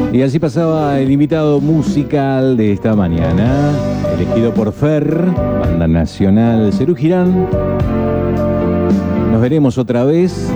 Y así pasaba el invitado musical de esta mañana, elegido por Fer, banda nacional Serú Girán. Nos veremos otra vez.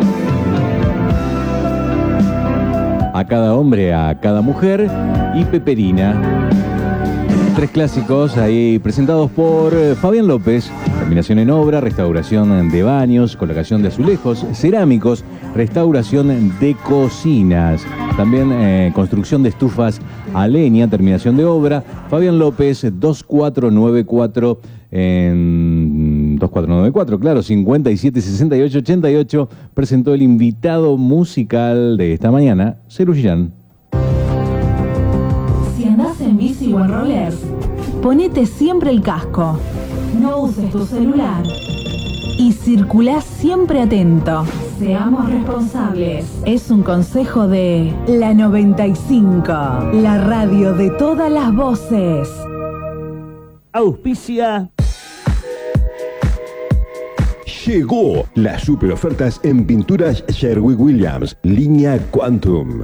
A cada hombre, a cada mujer y Peperina. 3 clásicos ahí presentados por Fabián López. Terminación en obra, restauración de baños, colocación de azulejos, cerámicos, restauración de cocinas. También construcción de estufas a leña, terminación de obra. Fabián López, 2494 en 2494, claro, 57 68 88, presentó el invitado musical de esta mañana, Serú Girán. Si andás en bici o en rollers, ponete siempre el casco. No uses tu celular y circulá siempre atento. Seamos responsables. Es un consejo de la 95, la radio de todas las voces. Auspicia. Llegó las super ofertas en pinturas Sherwin-Williams, línea Quantum.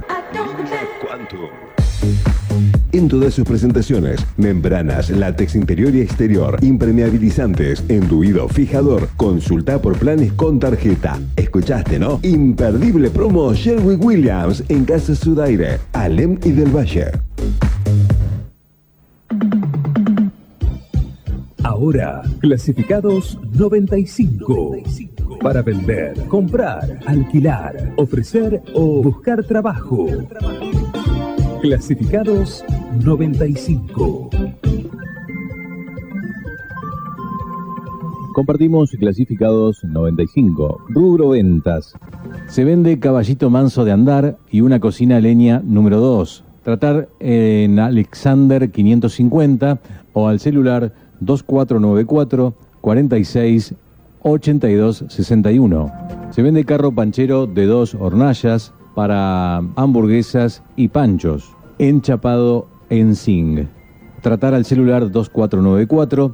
En todas sus presentaciones, membranas, látex interior y exterior, impermeabilizantes, enduido, fijador. Consulta por planes con tarjeta. ¿Escuchaste, no? Imperdible promo Sherwin-Williams en Casa Sudaire, Alem y del Valle. Ahora, clasificados 95. Para vender, comprar, alquilar, ofrecer o buscar trabajo. Clasificados 95. Compartimos clasificados 95. Rubro ventas. Se vende caballito manso de andar y una cocina a leña número 2. Tratar en Alexander 550 o al celular 2494 46 82 61. Se vende carro panchero de 2 hornallas para hamburguesas y panchos, enchapado en zinc. Tratar al celular 2494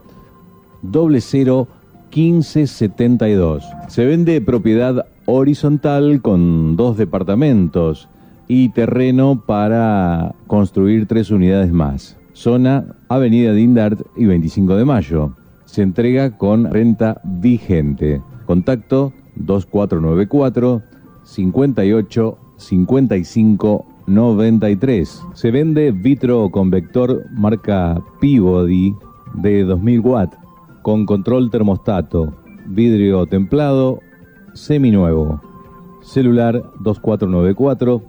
00 15 72. Se vende propiedad horizontal con 2 departamentos y terreno para construir 3 unidades más. Zona Avenida Dindart y 25 de Mayo. Se entrega con renta vigente. Contacto 2494 58 55 93. Se vende vitro convector marca Peabody de 2000 watts con control termostato, vidrio templado, seminuevo. Celular 2494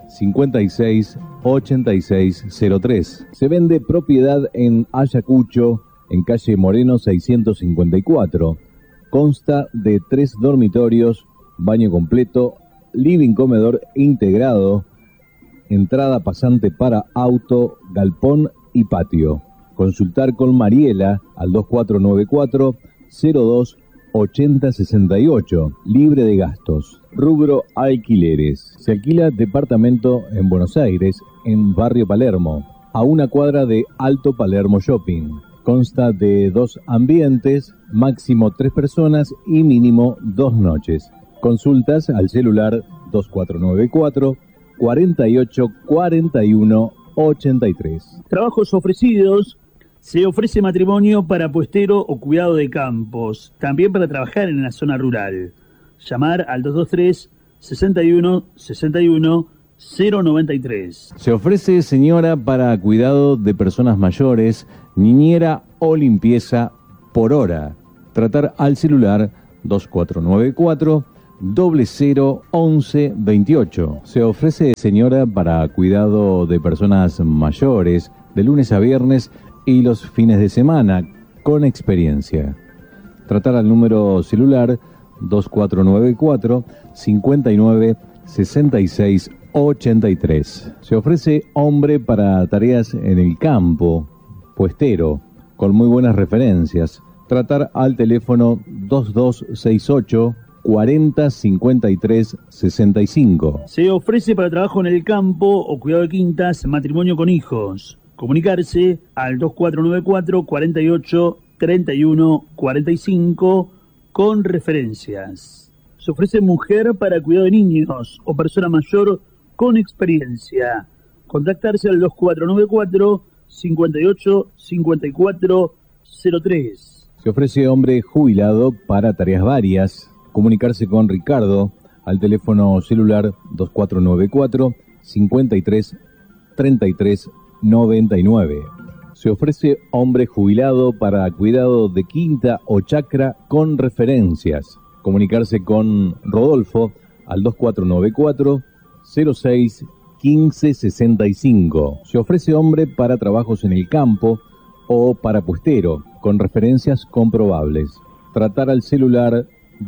56 86 03. Se vende propiedad en Ayacucho, en calle Moreno 654. Consta de 3 dormitorios, baño completo, living comedor integrado, entrada pasante para auto, galpón y patio. Consultar con Mariela al 2494 02 80 68, libre de gastos. Rubro alquileres. Se alquila departamento en Buenos Aires, en Barrio Palermo, a una cuadra de Alto Palermo Shopping. Consta de 2 ambientes, máximo 3 personas y mínimo 2 noches. Consultas al celular 2494 48 41 83. Trabajos ofrecidos. Se ofrece matrimonio para puestero o cuidado de campos, también para trabajar en la zona rural. Llamar al 223 61 61 093. Se ofrece señora para cuidado de personas mayores, niñera o limpieza por hora. Tratar al celular 2494 00 11 28. Se ofrece señora para cuidado de personas mayores de lunes a viernes y los fines de semana con experiencia. Tratar al número celular 2494 59 66 83. Se ofrece hombre para tareas en el campo, puestero, con muy buenas referencias. Tratar al teléfono 2268 40 53 65. Se ofrece para trabajo en el campo o cuidado de quintas, matrimonio con hijos. Comunicarse al 2494 48 31 45 con referencias. Se ofrece mujer para cuidado de niños o persona mayor con experiencia. Contactarse al 2494 58 54 03. Se ofrece hombre jubilado para tareas varias. Comunicarse con Ricardo al teléfono celular 2494 53 33 99. Se ofrece hombre jubilado para cuidado de quinta o chacra con referencias. Comunicarse con Rodolfo al 2494 06 15 65. Se ofrece hombre para trabajos en el campo o para puestero con referencias comprobables. Tratar al celular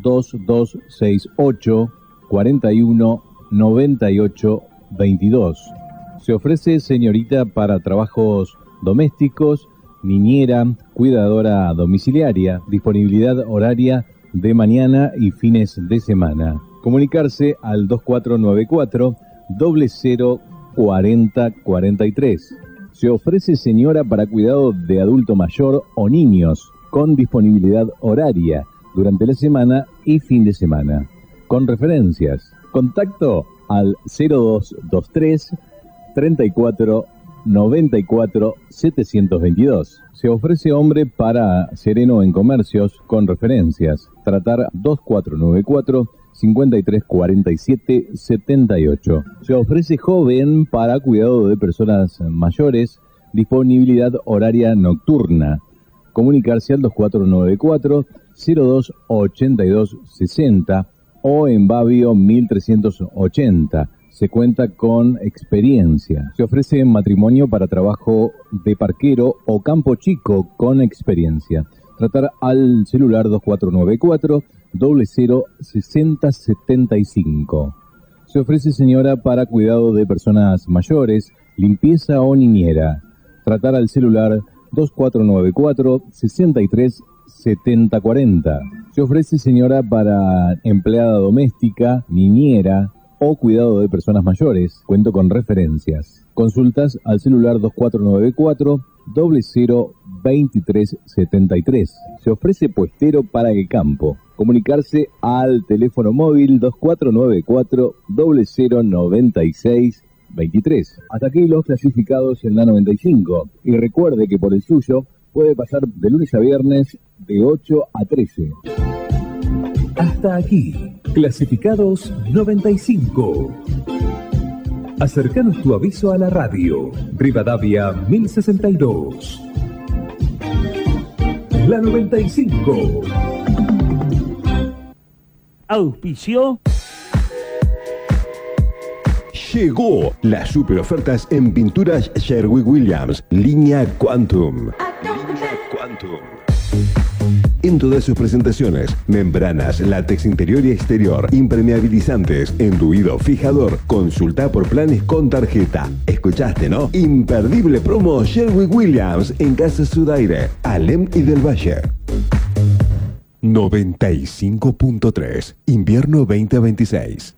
2268 41 98 22. Se ofrece señorita para trabajos domésticos, niñera, cuidadora domiciliaria, disponibilidad horaria de mañana y fines de semana. Comunicarse al 2494 00 40 43. Se ofrece señora para cuidado de adulto mayor o niños, con disponibilidad horaria durante la semana y fin de semana. Con referencias. Contacto al 0223 34 94 722. Se ofrece hombre para sereno en comercios con referencias. Tratar 2494 53 47 78. Se ofrece joven para cuidado de personas mayores, disponibilidad horaria nocturna. Comunicarse al 2494 02 82 60 o en Babio 1380. Se cuenta con experiencia. Se ofrece matrimonio para trabajo de parquero o campo chico con experiencia. Tratar al celular 2494 00 60 75. Se ofrece señora para cuidado de personas mayores, limpieza o niñera. Tratar al celular 2494 63 70 40. Se ofrece señora para empleada doméstica, niñera o cuidado de personas mayores. Cuento con referencias. Consultas al celular 2494 00 23 73. Se ofrece puestero para el campo. Comunicarse al teléfono móvil 2494 00 96 23. Hasta aquí los clasificados en la 95. Y recuerde que por el suyo puede pasar de lunes a viernes de 8 a 13. Hasta aquí, clasificados 95. Acercanos tu aviso a la radio. Rivadavia 1062. La 95. Auspició. Llegó las super ofertas en pinturas Sherwin-Williams, línea Quantum. En todas sus presentaciones, membranas, látex interior y exterior, impermeabilizantes, enduido, fijador. Consulta por planes con tarjeta. ¿Escuchaste, no? Imperdible promo Sherwin-Williams en Casa Sudaire, Alem y del Valle. 95.3, invierno 2026.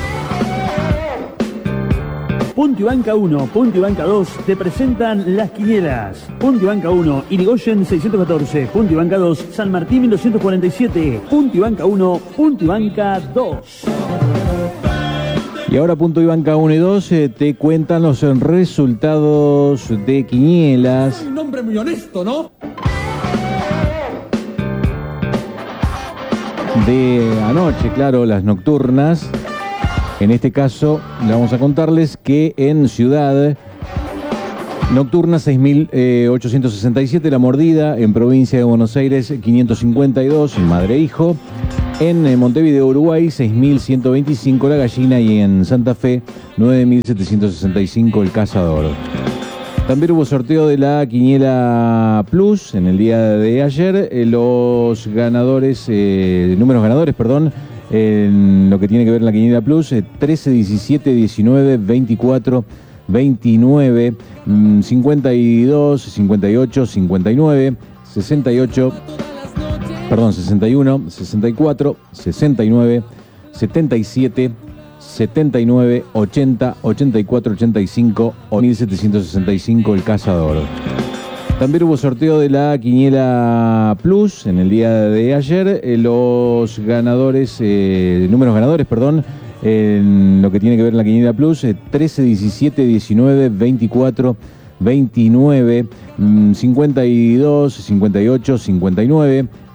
Punto y Banca 1, Punto y Banca 2 te presentan las quinielas. Punto y Banca 1, Irigoyen 614. Punto y Banca 2, San Martín 1247. Punto y Banca 1, Punto y Banca 2. Y ahora Punto y Banca 1 y 2 te cuentan los resultados de quinielas. Un hombre muy honesto, ¿no? De anoche, claro, las nocturnas. En este caso, le vamos a contarles que en Ciudad Nocturna 6.867, La Mordida. En Provincia de Buenos Aires 552, Madre Hijo. En Montevideo, Uruguay 6.125, La Gallina. Y en Santa Fe 9.765, El Cazador. También hubo sorteo de la Quiniela Plus en el día de ayer. Los ganadores, números ganadores, perdón, en lo que tiene que ver en la Quiniela Plus, 13, 17, 19, 24, 29, 52, 58, 59, 68, perdón, 61, 64, 69, 77, 79, 80, 84, 85 o 1765, El Cazador. También hubo sorteo de la Quiniela Plus en el día de ayer. Los ganadores, números ganadores, perdón, en lo que tiene que ver en la Quiniela Plus, 13, 17, 19, 24, 29, 52, 58, 59,